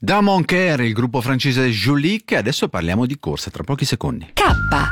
Damon Kerr, il gruppo francese Julique, adesso parliamo di corsa tra pochi secondi. K.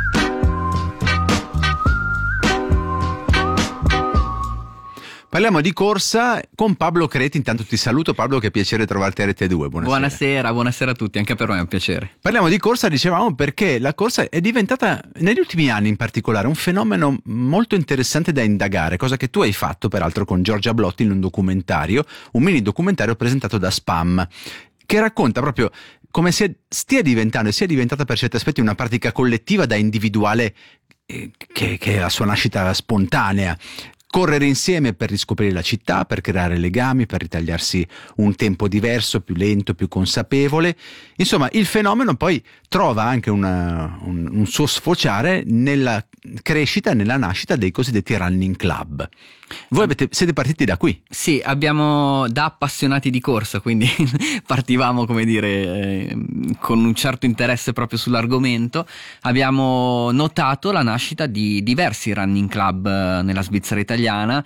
Parliamo di corsa con Pablo Creti. Intanto ti saluto, Pablo, che piacere trovarti a Rete 2. Buonasera a tutti, anche per me è un piacere. Parliamo di corsa, dicevamo, perché la corsa è diventata, negli ultimi anni in particolare, un fenomeno molto interessante da indagare, cosa che tu hai fatto peraltro con Giorgia Blotti in un documentario, un mini documentario presentato da Spam, che racconta proprio come stia diventando e sia diventata per certi aspetti una pratica collettiva da individuale che è la sua nascita spontanea. Correre insieme per riscoprire la città, per creare legami, per ritagliarsi un tempo diverso, più lento, più consapevole. Insomma, il fenomeno poi trova anche un suo sfociare nella crescita, nella nascita dei cosiddetti running club. Voi siete partiti da qui? Sì, abbiamo da appassionati di corsa, quindi partivamo, come dire, con un certo interesse proprio sull'argomento. Abbiamo notato la nascita di diversi running club nella Svizzera italiana,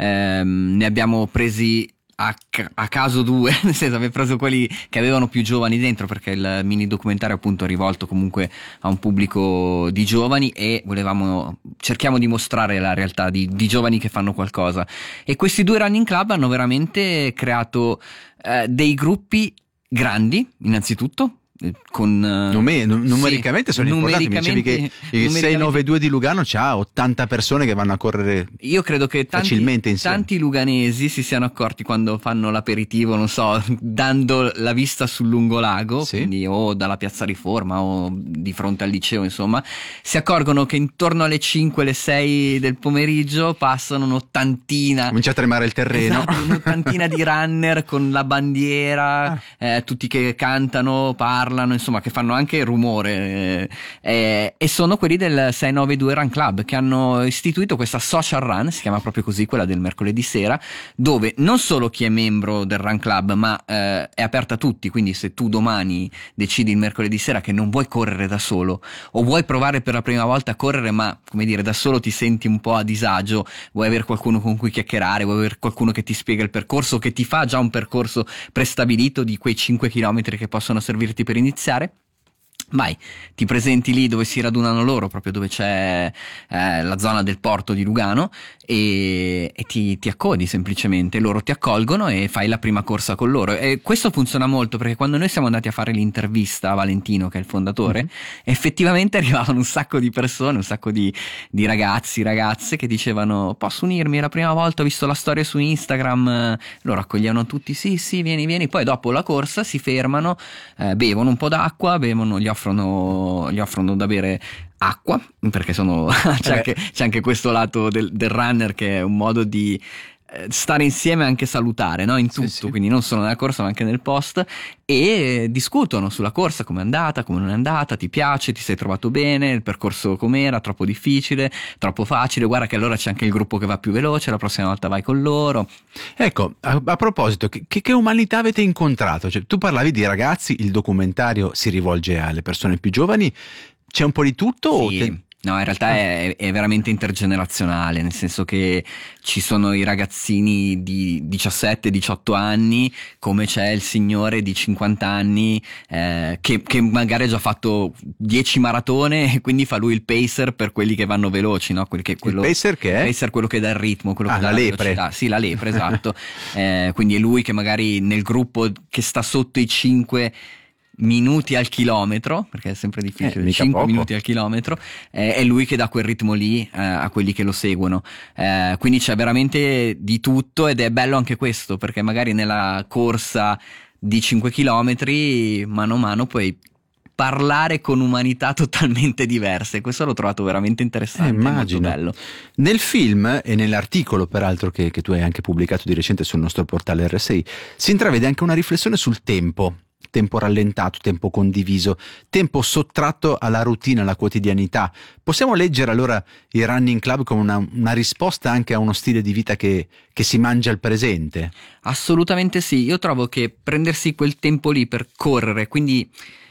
ne abbiamo presi a caso due, nel senso abbiamo preso quelli che avevano più giovani dentro, perché il mini documentario appunto è rivolto comunque a un pubblico di giovani e cerchiamo di mostrare la realtà di giovani che fanno qualcosa, e questi due running club hanno veramente creato dei gruppi grandi, innanzitutto con numericamente sono importanti. Mi dicevi che il 692 di Lugano c'ha 80 persone che vanno a correre. Io credo che facilmente insieme. Tanti luganesi si siano accorti quando fanno l'aperitivo, non so, dando la vista sul lungolago, sì, quindi o dalla Piazza Riforma o di fronte al liceo, insomma, si accorgono che intorno alle 5, le 6 del pomeriggio passano un'ottantina, comincia a tremare il terreno, esatto, un'ottantina di runner con la bandiera, tutti che cantano, parlano, insomma, che fanno anche rumore, e sono quelli del 692 Run Club, che hanno istituito questa social run, si chiama proprio così, quella del mercoledì sera, dove non solo chi è membro del Run Club, ma è aperta a tutti. Quindi se tu domani decidi il mercoledì sera che non vuoi correre da solo, o vuoi provare per la prima volta a correre ma, come dire, da solo ti senti un po' a disagio, vuoi avere qualcuno con cui chiacchierare, vuoi avere qualcuno che ti spiega il percorso, che ti fa già un percorso prestabilito di quei 5 chilometri che possono servirti per iniziare, vai, ti presenti lì dove si radunano loro, proprio dove c'è la zona del porto di Lugano, e ti accodi semplicemente, loro ti accolgono e fai la prima corsa con loro. E questo funziona molto, perché quando noi siamo andati a fare l'intervista a Valentino, che è il fondatore, effettivamente arrivavano un sacco di persone, un sacco di ragazzi, ragazze che dicevano: posso unirmi, è la prima volta, ho visto la storia su Instagram. Loro accoglievano tutti, sì, vieni. Poi dopo la corsa si fermano, bevono un po' d'acqua, gli offrono da bere acqua, perché c'è anche questo lato del runner, che è un modo di stare insieme, anche salutare, no? In tutto, sì. Quindi non solo nella corsa ma anche nel post, e discutono sulla corsa, come è andata, come non è andata, ti piace, ti sei trovato bene, il percorso com'era, troppo difficile, troppo facile, guarda che allora c'è anche il gruppo che va più veloce, la prossima volta vai con loro. Ecco, a proposito, che umanità avete incontrato? Cioè, tu parlavi di ragazzi, il documentario si rivolge alle persone più giovani, c'è un po' di tutto? Sì. No, in realtà è veramente intergenerazionale, nel senso che ci sono i ragazzini di 17-18 anni, come c'è il signore di 50 anni che magari ha già fatto 10 maratone, e quindi fa lui il pacer per quelli che vanno veloci, no? Il pacer che è? Il pacer, quello che dà il ritmo, quello che dà la lepre. Velocità. Sì, la lepre, esatto. Quindi è lui che magari nel gruppo che sta sotto i 5 minuti al chilometro, perché è sempre difficile, 5 poco. minuti al chilometro, è lui che dà quel ritmo lì a quelli che lo seguono, quindi c'è veramente di tutto, ed è bello anche questo, perché magari nella corsa di 5 chilometri mano a mano puoi parlare con umanità totalmente diverse. Questo l'ho trovato veramente interessante, immagino. molto bello. Nel film e nell'articolo peraltro che tu hai anche pubblicato di recente sul nostro portale RSI si intravede anche una riflessione sul tempo rallentato, tempo condiviso, tempo sottratto alla routine, alla quotidianità. Possiamo leggere allora i running club come una risposta anche a uno stile di vita che si mangia il presente? Assolutamente sì, io trovo che prendersi quel tempo lì per correre, quindi